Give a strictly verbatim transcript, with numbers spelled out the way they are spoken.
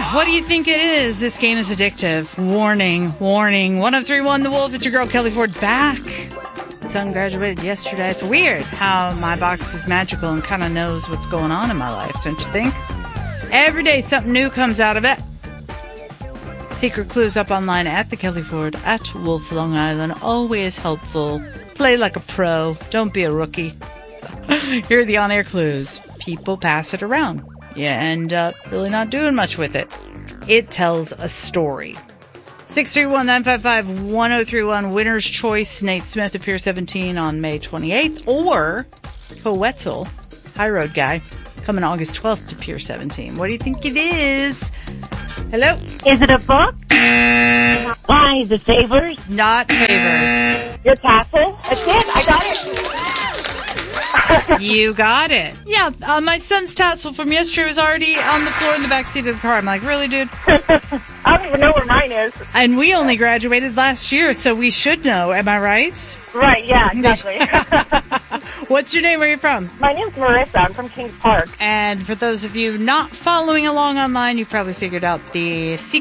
What do you think it is? This game is addictive. Warning, warning. one oh three point one The Wolf, it's your girl Kelly Ford back. Son graduated yesterday. It's weird how my box is magical and kind of knows what's going on in my life, don't you think? Every day something new comes out of it. Secret clues up online at the Kelly Ford at Wolf Long Island. Always helpful. Play like a pro. Don't be a rookie. Here are the on-air clues. People pass it around. You end up really not doing much with it. It tells a story. six three one, nine five five, one oh three one. Winner's Choice, Nate Smith at Pier seventeen on May twenty-eighth. Or Coetzel, High Road Guy, coming August twelfth to Pier seventeen. What do you think it is? Hello? Is it a book? Why, the Favors? Not Favors. Your tassel? That's it, I got it. You got it. Yeah, uh, my son's tassel from yesterday was already on the floor in the back seat of the car. I'm like, really, dude? I don't even know where mine is. And we only graduated last year, so we should know. Am I right? Right, yeah, exactly. What's your name? Where are you from? My name's Marissa. I'm from Kings Park. And for those of you not following along online, you probably figured out the secret